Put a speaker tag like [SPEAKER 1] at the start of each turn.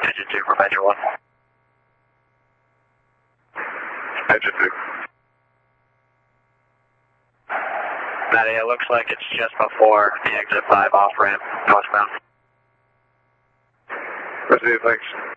[SPEAKER 1] Engine 2 from engine 1.
[SPEAKER 2] Engine 2.
[SPEAKER 1] Matty, it looks like it's just before the exit 5 off ramp, northbound.
[SPEAKER 2] Proceed, thanks.